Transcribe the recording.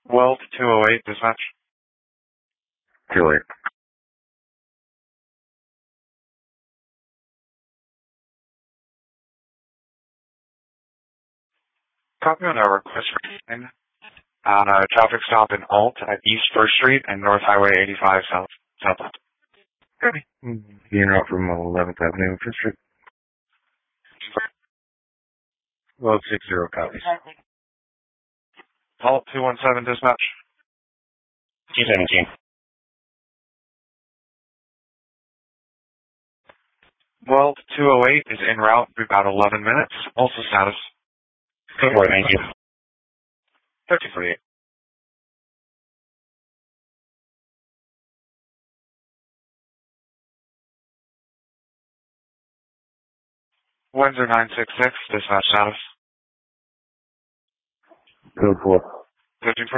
Well, 208, dispatch. 208. Copy on our request for traffic stop in Alt at East 1st Street and North Highway 85 southbound. Okay. Being out from 11th Avenue, 5th Street. Well, 60 copies. Alt 217, dispatch. 217. Well, 208 is en route for about 11 minutes. Also status. Go for it, thank you. 3048. Windsor 966, dispatch status. Code 4. 15